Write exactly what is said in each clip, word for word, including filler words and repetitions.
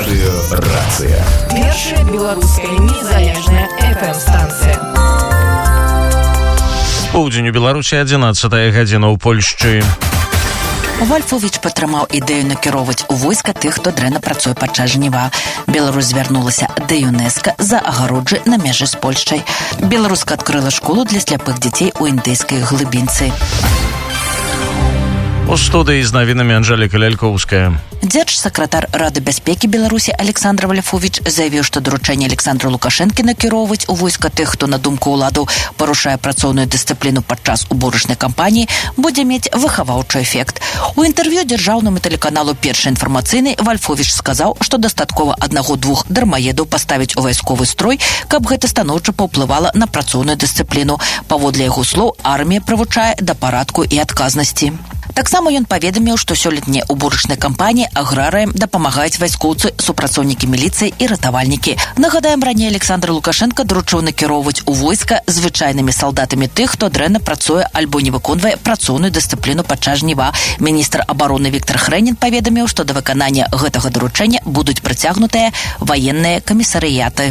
Радыёрацыя. Першая беларуская незалежная эф эм-станцыя. Поўдзень у Беларусі, адзінаццатая гадзіна ў Польшчы. Вальфовіч падтрымаў ідэю накіроўваць у войска тых, хто дрэнна працуе падчас жніва. Беларусь звярнулася да ЮНЕСКА за агароджы на мяжы з Польшчай. Беларуска адкрыла школу для сляпых дзяцей у індыйскай глыбінцы. У студыі з навінамі Анжэліка Лялькоўская. Дзяржсакратар Рады бяспекі Беларусі Александр Вальфовіч заявіў, што даручэнне Александра Лукашэнкі накіроўваць у войска тых, хто на думку ўладаў парушае працоўную дысцыпліну падчас уборачнай кампаніі, будзе мець выхаваўчы эфект. У інтэрв'ю дзяржаўнаму тэлеканалу «Першы інфармацыйны» Вальфовіч сказаў, што дастаткова аднаго-двух дармаедаў паставіць у вайсковы строй, каб гэта станоўча паўплывала на працоўную дысцыпліну. Паводле яго слоў, армія прывучае да парадку і адказнасці. Таксама ён паведаміў, што сёлетняй уборачнай кампаніі аграрыям дапамагаюць вайскоўцы, супрацоўнікі міліцыі і ратавальнікі. Нагадаем, раней Александр Лукашенко даручыў накіроўваць у войска звычайнымі салдатамі тых, хто дрэнна працуе альбо не выконвае працоўную дысцыпліну падчас жніва. Міністр абароны Віктор Хрэнін паведаміў, што да выканання гэтага даручэння будуць прыцягнутыя ваенныя камісарыяты.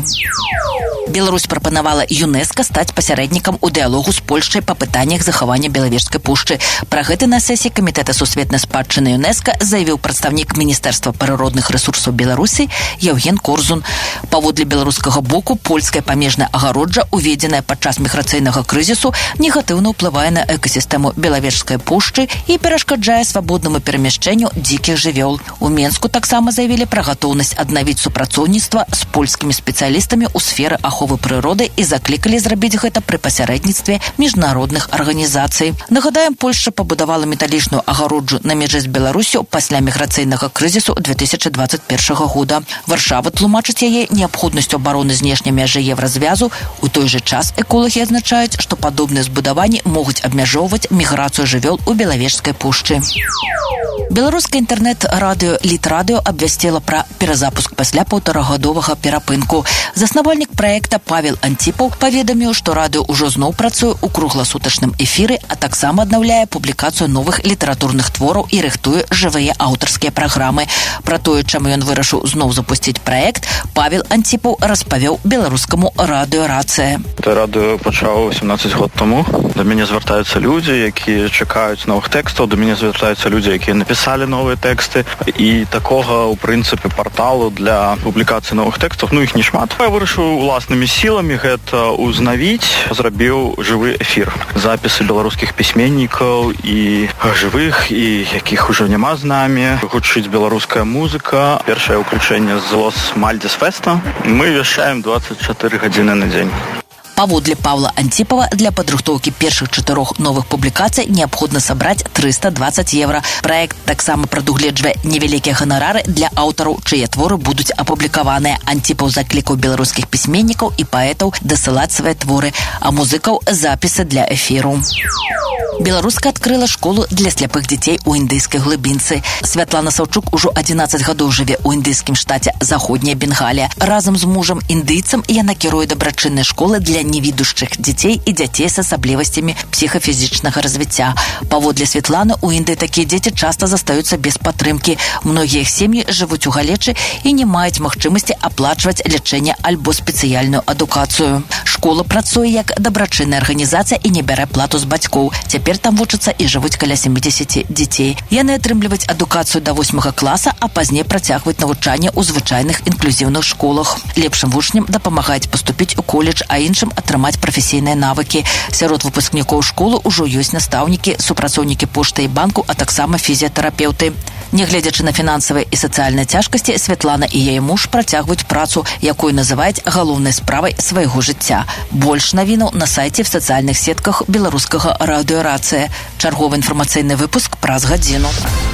Беларусь прапанавала ЮНЕСКА стаць пасярэднікам у дыялогу з Польшчай па пытаннях захавання Белавежскай пушчы. Пра гэта на сесіі Камітэта сусветнай спадчыны ЮНЕСКА заявіў прадстаўнік Міністэрства прыродных рэсурсаў Беларусі Яўген Корзун. Паводле беларускага боку, польская памежная агароджа, уведзеная падчас міграцыйнага крызісу, негатыўна ўплывае на экасістэму Белавежскай пушчы і перашкаджае свабоднаму перамяшчэнню дзікіх жывёл. У Менску таксама заявілі пра гатоўнасць аднавіць супрацоўніцтва з польскімі спецыялістамі ў сферы аховы прыроды і заклікалі зрабіць гэта пры пасярэдніцтве міжнародных арганізацый. Нагадаем, Польшча пабудавала металічную агароджу на мяжы з Беларусю пасля міграцыйнага крызісу две тысячи двадцать першага года. Варшава тлумачыць яе неабходнасцю абароны знешняй мяжы еўразвязу. У той жа час эколагі адзначаюць, што падобныя збудаванні могуць абмяжоўваць міграцыю жывёл у Белавежскай пушчы. Беларускае інтэрнэт-радыё Літрадыё абвясціла пра перазапуск пасля паўтарагадовага перапынку. Заснавальнік праекта Павел Антипаў паведаміў, што радыё ўжо зноў працуе ў кругласутачным эфіры, а таксама аднаўляе публікацыю новых літаратурных твораў і рыхтуе жывыя аўтарскія праграмы. Пра тое, чаму ён вырашыў зноў запусціць праект, Павел Антипаў распавёў беларускаму радыё «Рацыя». Гэта радыё пачаў сямнаццаць год таму. Да мяне звяртаюцца людзі, якія чакаюць новых тэкстаў, да мяне звяртаюцца людзі, якія напісалі новыя тэксты, і такога, у прынцыпе, парталу для публікацыі новых тэкстаў, ну, іх не шмат. Я вырашыў уласнымі сіламі гэта узнавіць, зрабіў жывы эфір. Запісы беларускіх пісьменнікаў і жывых, і якіх ужо няма з намі. Гучыць беларуская музыка. Першае ўключэнне з Лос Мальдис Феста. Мы вяшчаем двадцать чатыры гадзіны на дзень. Паводле Павла Антипава, для падрыхтоўкі першых чатырох новых публікацый неабходна сабраць трыста двадцать евро. Праект таксама прадугледжвае невялікія ганарары для аўтараў, чые творы будуць апублікаваныя. Антипаў заклікаў беларускіх пісьменнікаў і паэтаў дасылаць свае творы, а музыкаў запісы для эфіру. Беларуска адкрыла школу для сляпых дзяцей у індыйскай глыбінцы. Святлана Саўчук ужо адзінаццаць гадоў жыве ў індыйскім штаце Заходняя Бенгалія. Разам з мужам індыйцам яна кіруе дабрачынныя школы для невідушчых дзяцей і дзяцей з асаблівасцямі псіхафізічнага развіцця. Паводле Святланы, у Індыі такія дзеці часта застаюцца без падтрымкі. Многія іх сем'і жывуць у галечы і не маюць магчымасці аплачваць лячэнне альбо спецыяльную адукацыю. Школа працуе як дабрачынная арганізацыя і не бярэ плату з бацькоў. Цяпер там вучацца і жывуць каля сямдзесят дзяцей. Яны атрымліваюць адукацыю да восьмага класа, а пазней працягваюць навучанне ў звычайных інклюзіўных школах. Лепшым вучням дапамагаюць паступіць у коледж, а іншым атрымаць прафесійныя навыкі. Сярод выпускнікоў школы ўжо ёсць настаўнікі, супрацоўнікі пошты і банку, а таксама фізіятэрапеўты. Нягледзячы на фінансавыя і сацыяльныя цяжкасці, Святлана і яе муж працягваюць працу, якую называюць галоўнай справай свайго жыцця. Больш навінаў на сайце в сацыяльных сетках беларускага радыё «Рацыя». Чарговы інфармацыйны выпуск праз гадзіну.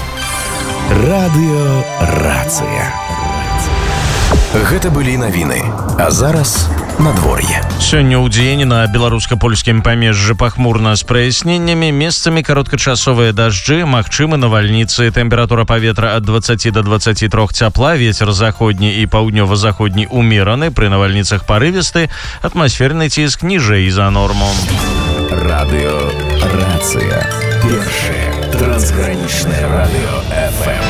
Радыё «Рацыя». Гэта былі навіны. А зараз надвор'е. Сёння ў дзень на беларуска-польскім памежжы пахмурна з праясненнямі, месцамі кароткачасовыя дажджы, магчымы навальніцы. Тэмпература паветра ад дваццаці да дваццаці трох цяпла, вецер заходні і паўднёва-заходні умераны, пры навальніцах парывісты, атмасферны ціск ніжэй за норму. Радыё «Рацыя». Першае трансгранічнае радыё эф эм.